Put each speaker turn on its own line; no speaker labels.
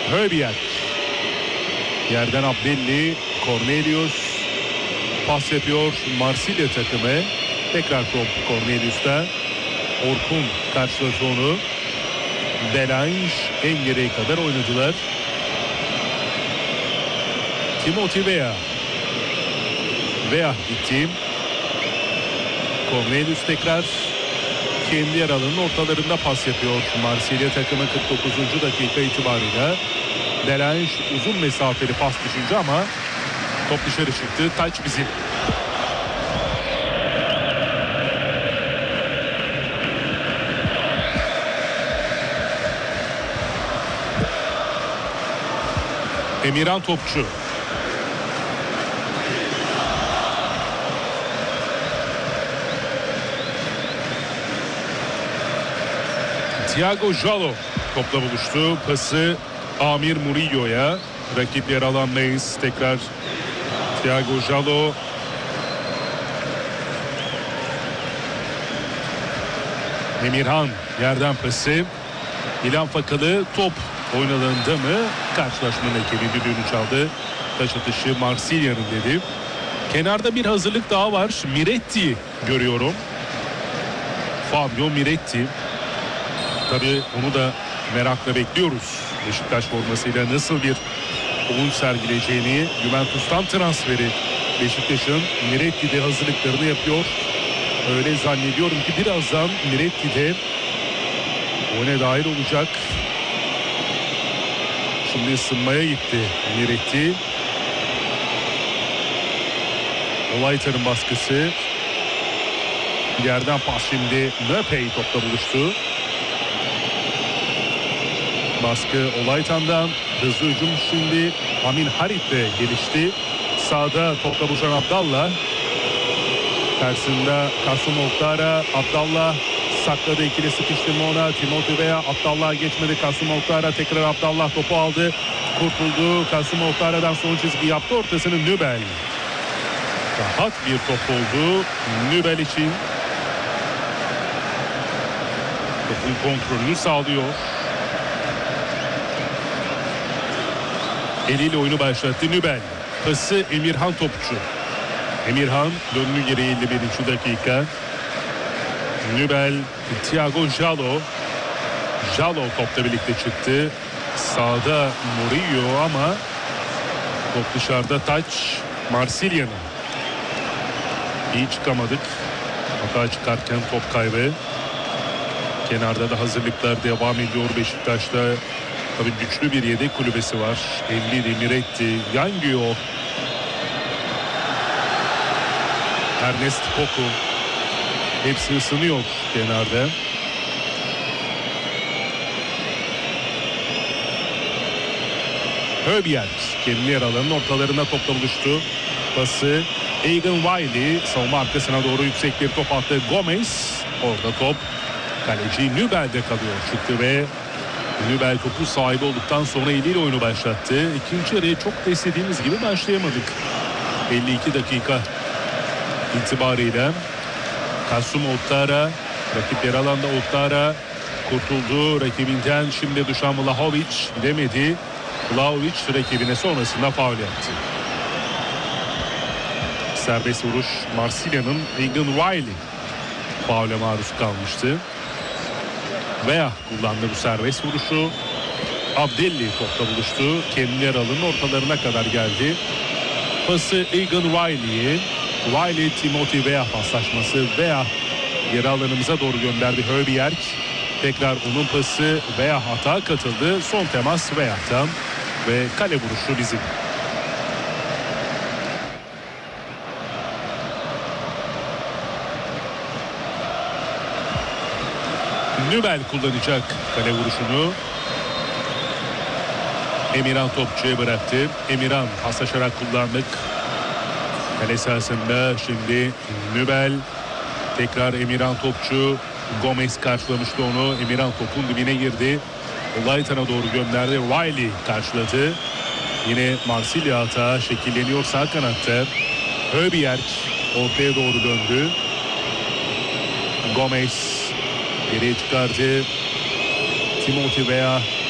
Höbier. Yerden Abdelli. Cornelius. Pas yapıyor Marsilya takımı. Tekrar top Cornelius'ta. Orkun karşıladı onu. Delange en geriye kadar oynadılar. Timothy Weah. Weah gitti. Cornelius tekrar kendi yer alanının ortalarında pas yapıyor Marsilya takımı 49. dakika itibarıyla. Delange uzun mesafeli pas düşünce ama top dışarı çıktı. Taç bizim. Emirhan Topçu. Thiago Jallo topla buluştu. Pası Amir Murillo'ya. Rakip yer alandayız. Tekrar Thiago Jallo. Emirhan yerden pası. İlhan Fakalı top oynadığında mı? Karşılaşmanın ekibi düdüğünü çaldı. Taç atışı Marsilya'nın dedi. Kenarda bir hazırlık daha var. Miretti görüyorum. Fabio Miretti. Tabii onu da merakla bekliyoruz. Beşiktaş formasıyla nasıl bir oyun sergileyeceğini. Juventus'tan transferi Beşiktaş'ın Miretti'de hazırlıklarını yapıyor. Öyle zannediyorum ki birazdan Miretti'de oyuna dahil olacak. Şimdi ısınmaya gitti Miretti. Olaytan'ın baskısı. Yerden pas şimdi. Nöpey topla buluştu. Baskı Olaytan'dan. Hızlı hücum şimdi Amin Harit'le gelişti. Sağda topla buluşan Abdallah. Tersinde Kasım Oktara. Abdallah sakladı, ikili sıkıştırma ona. Timothy Weah Abdallah'a geçmedi. Kasım Oktara tekrar Abdallah topu aldı. Kurtuldu. Kasım Oktara'dan son çizgi yaptı. Ortasını Nübel. Rahat bir top oldu Nübel için. Topun kontrolünü sağlıyor. Eliyle oyunu başlattı Nübel. Pası Emirhan Topçu. Emirhan döndü geri 51. dakika. Nübel, Thiago Jallo. Jallo topla birlikte çıktı. Sağda Murillo ama top dışarıda. Taç Marsilya'nın. İyi çıkamadık. Hata çıkarken top kaybı. Kenarda da hazırlıklar devam ediyor Beşiktaş'ta. Tabii güçlü bir yedek kulübesi var. Enviri, Miretti, Yangio, Ernest Poku. Hepsi ısınıyor kenarda. Höbier kendi yer alanının ortalarında topla buluştu. Pası Egan Wiley savunma arkasına doğru yüksek bir top attı. Gomez orada top kaleci Nübel'de kalıyor. Çıktı ve Nübel topu sahibi olduktan sonra eliyle oyunu başlattı. İkinci yarıya çok da istediğimiz gibi başlayamadık. 52 dakika itibarıyla Kasım Oktara, rakip yer alanda Oktara kurtuldu rakibinden. Şimdi Dušan Vlahović gidemedi. Vlahović rakibine sonrasında faul yaptı. Serbest vuruş Marsilya'nın Egan Wiley faule maruz kalmıştı. Weah kullandı bu serbest vuruşu. Abdelli topla buluştu. Kendi yer alanının ortalarına kadar geldi. Pası Egan Wiley'e. Wiley Timothy Weah paslaşması. Weah yer alanımıza doğru gönderdi Höbier. Tekrar onun pası Weah hata katıldı. Son temas Weah'tan ve kale vuruşu bizim. Nübel kullanacak kale vuruşunu. Emirhan Topçu'ya bıraktı. Emirhan paslaşarak kullandık. Kale sahasında şimdi Nübel. Tekrar Emirhan Topçu. Gomez karşılamıştı onu. Emirhan topun dibine girdi. Olaytan'a doğru gönderdi. Wiley karşıladı. Yine Marsilya hata şekilleniyor sağ kanatta. Höbier ortaya doğru döndü. Gomez geriye çıkardı. Timothy Weah